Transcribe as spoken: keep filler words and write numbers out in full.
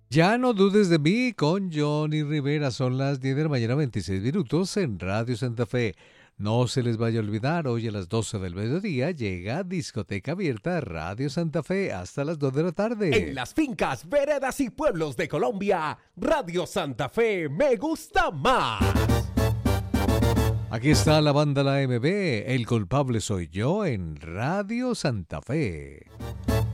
Ya no dudes de mí con Johnny Rivera. Son las diez de la mañana, veintiséis minutos en Radio Santa Fe. No se les vaya a olvidar, hoy a las doce del mediodía llega Discoteca Abierta Radio Santa Fe hasta las dos de la En tarde. las fincas, veredas y pueblos de Colombia, Radio Santa Fe me gusta más. Aquí está la banda La M B, El culpable soy yo en Radio Santa Fe.